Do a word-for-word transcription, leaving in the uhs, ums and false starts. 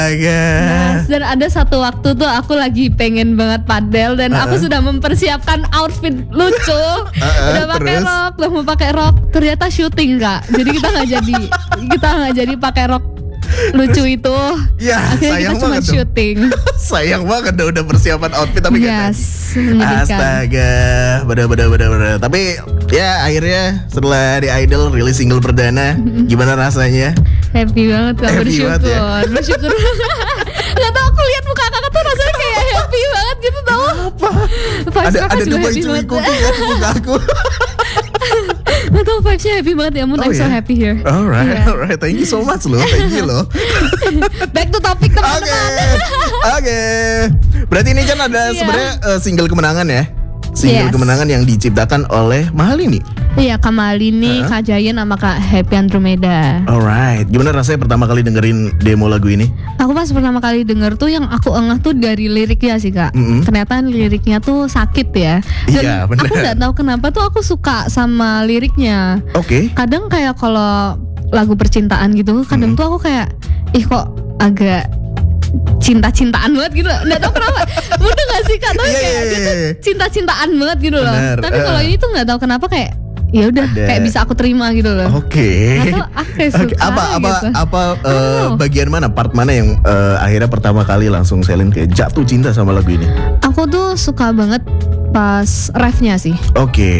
Yes, dan ada satu waktu tuh aku lagi pengen banget padel dan uh-uh. aku sudah mempersiapkan outfit lucu, uh-uh, udah pakai rok, udah mau pakai rok, ternyata syuting Kak, jadi kita nggak jadi, kita nggak jadi pakai rok lucu itu. Ya, akhirnya sayang kita cuma banget syuting. Sayang banget udah, udah persiapan outfit tapi yes, gak astaga, bener-bener bener-bener. Tapi ya akhirnya setelah di Idol rilis single perdana, gimana rasanya? Happy banget Kak, happy bersyukur, ya? bersyukur. Gak tau, aku lihat muka kakak tuh rasanya kayak happy banget gitu tau. Apa? Ada ada dua cuy-cuy kan muka aku. Gak tau, vibes-nya happy banget ya, Mun. Oh, I'm yeah? so happy here. Alright, yeah. alright, thank you so much loh, thank you loh. Back to topic teman-teman. Oke, okay. oke. Okay. Berarti ini kan ada yeah. sebenarnya uh, single kemenangan ya, single yes. kemenangan yang diciptakan oleh Mahalini. Iya, Kak Mahalini, uh-huh. Kak Jayan sama Kak Happy Andromeda. Alright, gimana rasanya pertama kali dengerin demo lagu ini? Aku pas pertama kali denger tuh yang aku engah tuh dari liriknya sih Kak. Mm-hmm. Ternyata liriknya tuh sakit ya. Dan iya, bener. Aku nggak tahu kenapa tuh aku suka sama liriknya. Oke. Okay. Kadang kayak kalau lagu percintaan gitu, kadang mm-hmm. tuh aku kayak, ih kok agak cinta-cintaan banget gitu. Nggak tahu kenapa. Mudah gak sih Kak? Tapi yeah, kayak yeah, yeah. cinta-cintaan banget gitu loh. Bener. Tapi kalau uh. ini tuh nggak tahu kenapa kayak ya udah kayak bisa aku terima gitu loh. Oke. Okay. Atau aku suka. Okay. Apa apa gitu. apa uh, bagian mana, part mana yang uh, akhirnya pertama kali langsung Selin kayak jatuh cinta sama lagu ini? Aku tuh suka banget pas refnya sih. Oke. Okay.